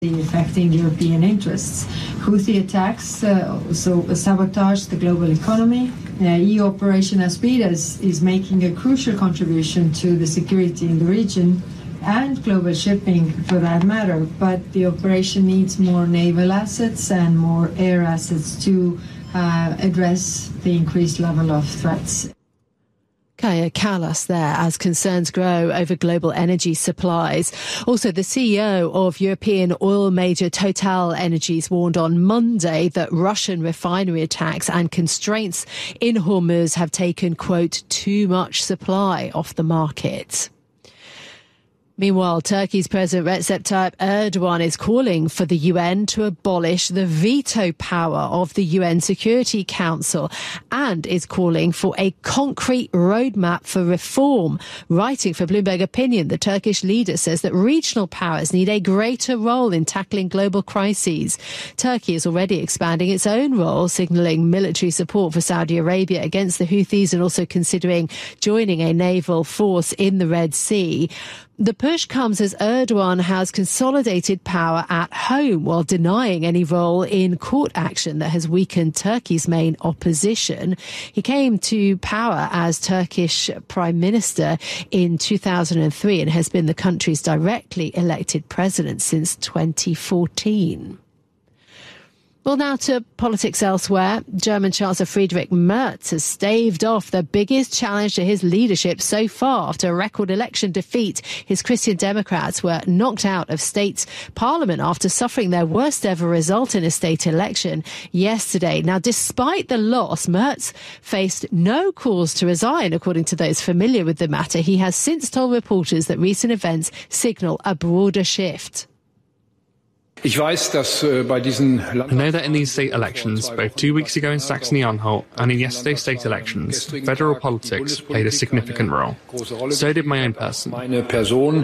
affecting European interests. Houthi attacks also sabotage the global economy. EU Operation Aspides is making a crucial contribution to the security in the region and global shipping for that matter, but the operation needs more naval assets and more air assets to address the increased level of threats. Kaja Kallas there as concerns grow over global energy supplies. Also, the CEO of European oil major Total Energies warned on Monday that Russian refinery attacks and constraints in Hormuz have taken, quote, too much supply off the market. Meanwhile, Turkey's President Recep Tayyip Erdogan is calling for the UN to abolish the veto power of the UN Security Council and is calling for a concrete roadmap for reform. Writing for Bloomberg Opinion, the Turkish leader says that regional powers need a greater role in tackling global crises. Turkey is already expanding its own role, signalling military support for Saudi Arabia against the Houthis and also considering joining a naval force in the Red Sea. The push comes as Erdogan has consolidated power at home while denying any role in court action that has weakened Turkey's main opposition. He came to power as Turkish Prime Minister in 2003 and has been the country's directly elected president since 2014. Well, now to politics elsewhere. German Chancellor Friedrich Merz has staved off the biggest challenge to his leadership so far. After a record election defeat, his Christian Democrats were knocked out of state parliament after suffering their worst ever result in a state election yesterday. Now, despite the loss, Merz faced no cause to resign, according to those familiar with the matter. He has since told reporters that recent events signal a broader shift. I know that in these state elections, both 2 weeks ago in Saxony-Anhalt and in yesterday's state elections, federal politics played a significant role. So did my own person. However,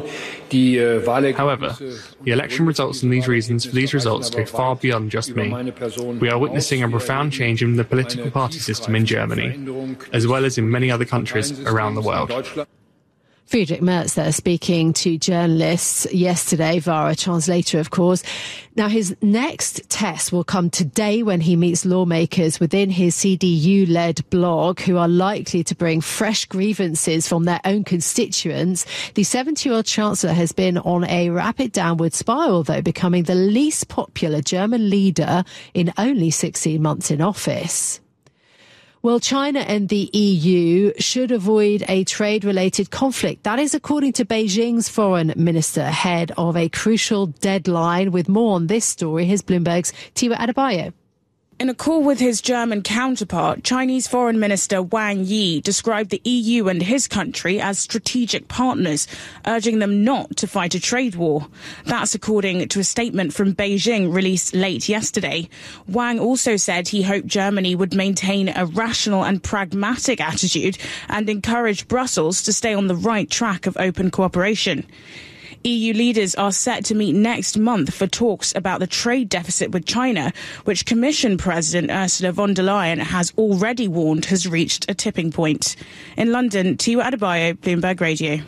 the election results and these reasons for these results go far beyond just me. We are witnessing a profound change in the political party system in Germany, as well as in many other countries around the world. Friedrich Merz there speaking to journalists yesterday via a translator, of course. Now, his next test will come today when he meets lawmakers within his CDU-led bloc who are likely to bring fresh grievances from their own constituents. The 70-year-old chancellor has been on a rapid downward spiral, though, becoming the least popular German leader in only 16 months in office. Well, China and the EU should avoid a trade-related conflict. That is according to Beijing's foreign minister ahead of a crucial deadline. With more on this story, here's Bloomberg's Tiwa Adebayo. In a call with his German counterpart, Chinese Foreign Minister Wang Yi described the EU and his country as strategic partners, urging them not to fight a trade war. That's according to a statement from Beijing released late yesterday. Wang also said he hoped Germany would maintain a rational and pragmatic attitude and encourage Brussels to stay on the right track of open cooperation. EU leaders are set to meet next month for talks about the trade deficit with China, which Commission President Ursula von der Leyen has already warned has reached a tipping point. In London, Tiwa Adebayo, Bloomberg Radio.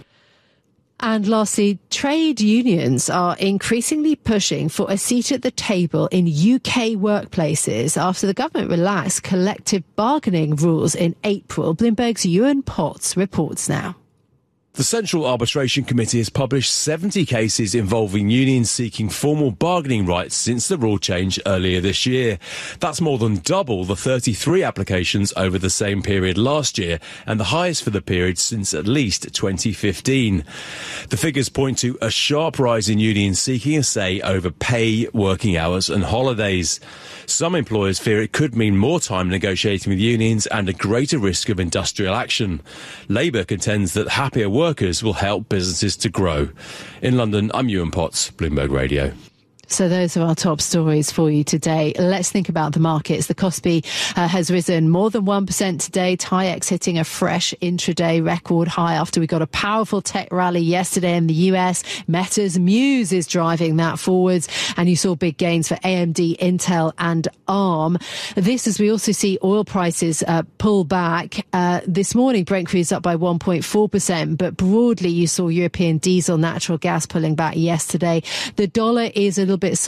And lastly, trade unions are increasingly pushing for a seat at the table in UK workplaces after the government relaxed collective bargaining rules in April. Bloomberg's Ewan Potts reports now. The Central Arbitration Committee has published 70 cases involving unions seeking formal bargaining rights since the rule change earlier this year. That's more than double the 33 applications over the same period last year and the highest for the period since at least 2015. The figures point to a sharp rise in unions seeking a say over pay, working hours and holidays. Some employers fear it could mean more time negotiating with unions and a greater risk of industrial action. Labour contends that happier workers will help businesses to grow. In London, I'm Ewan Potts, Bloomberg Radio. So those are our top stories for you today. Let's think about the markets. The Kospi has risen more than 1% today. TAIEX hitting a fresh intraday record high after we got a powerful tech rally yesterday in the US. Meta's Muse is driving that forwards. And you saw big gains for AMD, Intel and ARM. This as we also see oil prices pull back. This morning, Brent crude is up by 1.4%. But broadly, you saw European diesel, natural gas pulling back yesterday. The dollar is a little bit